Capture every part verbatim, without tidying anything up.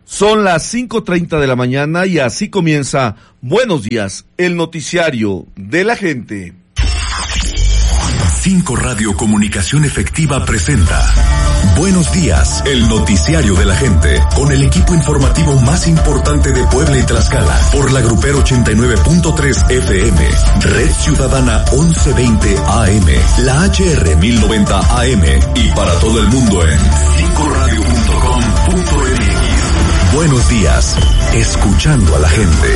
Son las cinco treinta de la mañana y así comienza Buenos Días, el noticiario de la gente. Cinco Radio Comunicación Efectiva presenta Buenos Días, el noticiario de la gente, con el equipo informativo más importante de Puebla y Tlaxcala, por la Grupero ochenta y nueve punto tres F M, Red Ciudadana once veinte A M, la H R mil noventa A M y para todo el mundo en cinco radio punto com punto m x. Buenos días, escuchando a la gente.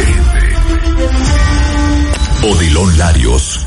Odilon Larios.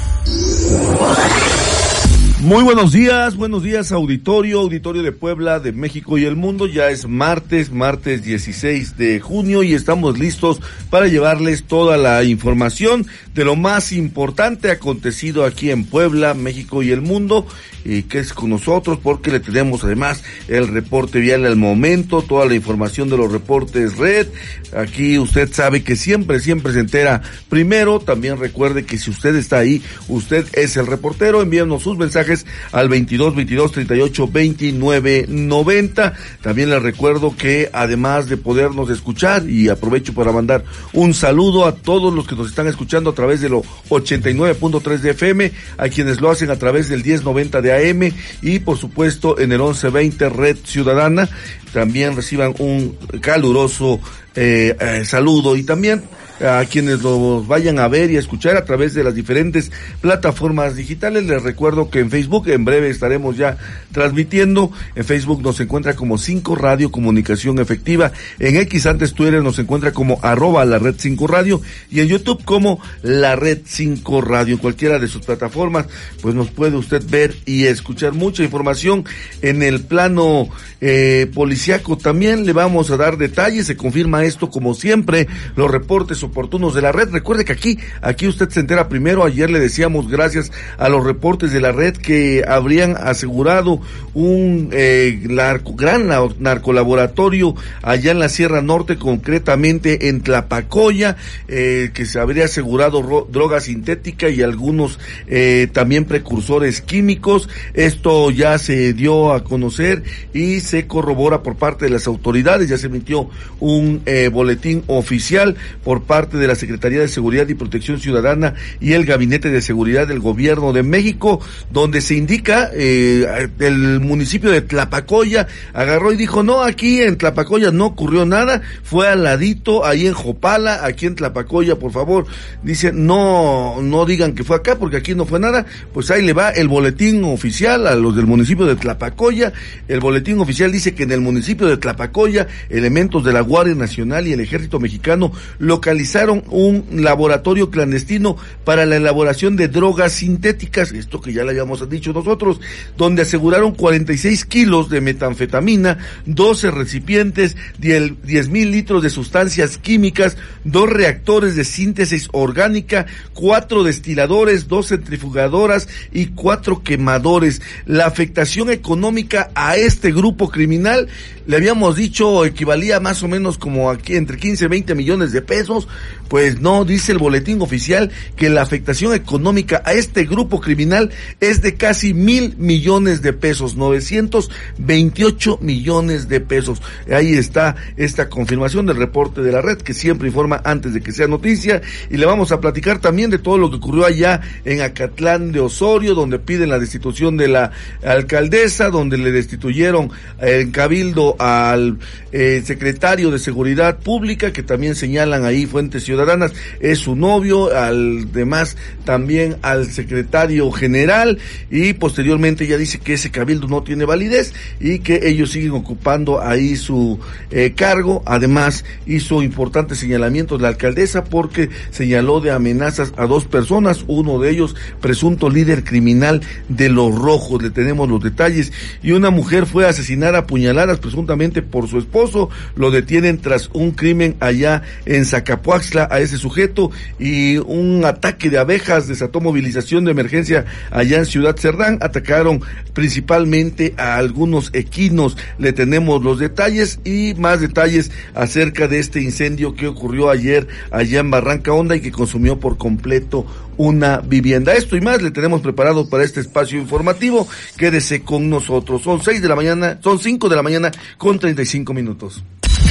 Muy buenos días, buenos días auditorio, auditorio de Puebla, de México y el mundo. Ya es martes, martes dieciséis de junio y estamos listos para llevarles toda la información de lo más importante acontecido aquí en Puebla, México y el mundo. Y que es con nosotros porque le tenemos además el reporte vial al momento, toda la información de los reportes red. Aquí usted sabe que siempre, siempre se entera primero. También recuerde que si usted está ahí, usted es el reportero. Envíenos sus mensajes al veintidós veintidós treinta y ocho veintinueve noventa. También les recuerdo que además de podernos escuchar, y aprovecho para mandar un saludo a todos los que nos están escuchando a través de lo ochenta y nueve punto tres de F M, a quienes lo hacen a través del diez noventa de A M y por supuesto en el once veinte Red Ciudadana. También reciban un caluroso eh, eh, saludo y también a quienes los vayan a ver y a escuchar a través de las diferentes plataformas digitales. Les recuerdo que en Facebook en breve estaremos ya transmitiendo. En Facebook nos encuentra como cinco Radio Comunicación Efectiva, en X antes Twitter nos encuentra como arroba la red cinco Radio y en YouTube como la red cinco Radio. En cualquiera de sus plataformas pues nos puede usted ver y escuchar mucha información. En el plano eh, policiaco también le vamos a dar detalles. Se confirma esto como siempre, los reportes oportunos de la red. Recuerde que aquí, aquí usted se entera primero. Ayer le decíamos, gracias a los reportes de la red, que habrían asegurado un eh, narco, gran narcolaboratorio allá en la Sierra Norte, concretamente en Tlapacoya, eh, que se habría asegurado ro- droga sintética y algunos eh, también precursores químicos. Esto ya se dio a conocer y se corrobora por parte de las autoridades. Ya se emitió un eh, boletín oficial por parte parte de la Secretaría de Seguridad y Protección Ciudadana y el Gabinete de Seguridad del Gobierno de México, donde se indica eh, el municipio de Tlapacoya agarró y dijo, no, aquí en Tlapacoya no ocurrió nada, fue al ladito, ahí en Jopala, aquí en Tlapacoya, por favor, dice, no, no digan que fue acá, porque aquí no fue nada. Pues ahí le va el boletín oficial a los del municipio de Tlapacoya. El boletín oficial dice que en el municipio de Tlapacoya, elementos de la Guardia Nacional y el Ejército Mexicano localizaron un laboratorio clandestino para la elaboración de drogas sintéticas, esto que ya le habíamos dicho nosotros, donde aseguraron cuarenta y seis kilos de metanfetamina, doce recipientes, diez mil litros de sustancias químicas, dos reactores de síntesis orgánica, cuatro destiladores, dos centrifugadoras y cuatro quemadores. La afectación económica a este grupo criminal, le habíamos dicho, equivalía más o menos como aquí entre quince y veinte millones de pesos. Pues no, dice el boletín oficial que la afectación económica a este grupo criminal es de casi mil millones de pesos, novecientos veintiocho millones de pesos. Ahí está esta confirmación del reporte de la red, que siempre informa antes de que sea noticia, y le vamos a platicar también de todo lo que ocurrió allá en Acatlán de Osorio, donde piden la destitución de la alcaldesa, donde le destituyeron en cabildo al eh, secretario de Seguridad Pública, que también señalan ahí fuentes ciudadanas, es su novio, al demás también al secretario general, y posteriormente ya dice que ese cabildo no tiene validez y que ellos siguen ocupando ahí su eh, cargo. Además hizo importantes señalamientos la alcaldesa porque señaló de amenazas a dos personas, uno de ellos presunto líder criminal de Los Rojos. Le tenemos los detalles. Y una mujer fue asesinada a puñaladas presuntamente por su esposo, lo detienen tras un crimen allá en Zacapuaxtla a ese sujeto, y un ataque de abejas desató movilización de emergencia allá en Ciudad Cerdán. Atacaron principalmente a algunos equinos. Le tenemos los detalles y más detalles acerca de este incendio que ocurrió ayer allá en Barranca Honda y que consumió por completo una vivienda. Esto y más le tenemos preparado para este espacio informativo. Quédese con nosotros. Son seis de la mañana, son cinco de la mañana con treinta y cinco minutos.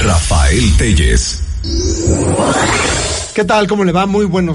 Rafael Telles. ¿Qué tal? ¿Cómo le va? Muy buenos